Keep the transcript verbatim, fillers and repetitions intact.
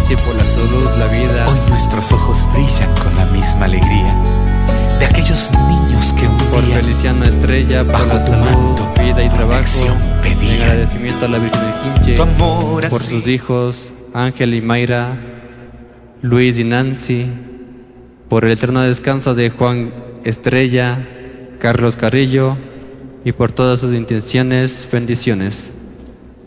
Hinche, por la salud, la vida. Hoy nuestros ojos brillan con la misma alegría de aquellos niños que un Por día Feliciano Estrella, por bajo la tu salud, manto, vida y trabajo. protección pedían. En agradecimiento a la Virgen del Hinche, Tu amor por así. sus hijos, Ángel y Mayra, Luis y Nancy, por el eterno descanso de Juan Estrella, Carlos Carrillo, y por todas sus intenciones, bendiciones.